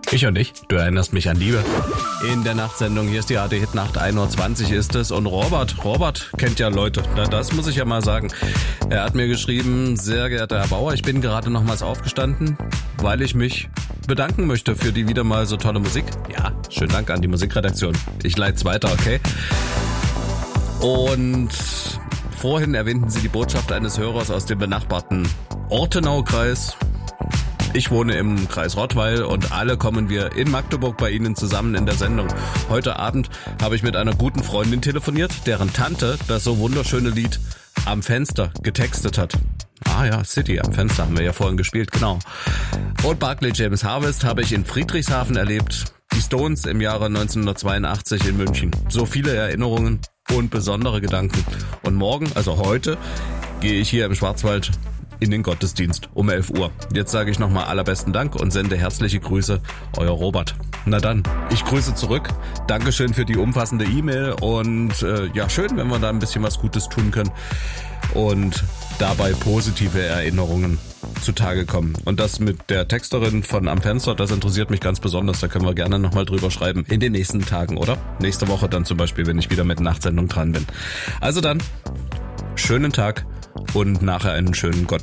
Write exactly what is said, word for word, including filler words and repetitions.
Ich und ich, du erinnerst mich an Liebe. In der Nachtsendung, hier ist die A D Hit Nacht, ein Uhr zwanzig ist es. Und Robert, Robert kennt ja Leute, na, das muss ich ja mal sagen. Er hat mir geschrieben, sehr geehrter Herr Bauer, ich bin gerade nochmals aufgestanden, weil ich mich bedanken möchte für die wieder mal so tolle Musik. Ja, schönen Dank an die Musikredaktion. Ich leite's weiter, okay? Und vorhin erwähnten Sie die Botschaft eines Hörers aus dem benachbarten Ortenau-Kreis. Ich wohne im Kreis Rottweil und alle kommen wir in Magdeburg bei Ihnen zusammen in der Sendung. Heute Abend habe ich mit einer guten Freundin telefoniert, deren Tante das so wunderschöne Lied Am Fenster getextet hat. Ah ja, City am Fenster haben wir ja vorhin gespielt, genau. Und Barclay James Harvest habe ich in Friedrichshafen erlebt. Die Stones im Jahre neunzehnhundertzweiundachtzig in München. So viele Erinnerungen und besondere Gedanken. Und morgen, also heute, gehe ich hier im Schwarzwald in den Gottesdienst um elf Uhr. Jetzt sage ich nochmal allerbesten Dank und sende herzliche Grüße, euer Robert. Na dann, ich grüße zurück. Dankeschön für die umfassende E-Mail und äh, ja, schön, wenn wir da ein bisschen was Gutes tun können und dabei positive Erinnerungen zutage kommen. Und das mit der Texterin von Am Fenster, das interessiert mich ganz besonders. Da können wir gerne nochmal drüber schreiben in den nächsten Tagen, oder? Nächste Woche dann zum Beispiel, wenn ich wieder mit Nachtsendung dran bin. Also dann, schönen Tag und nachher einen schönen Gott.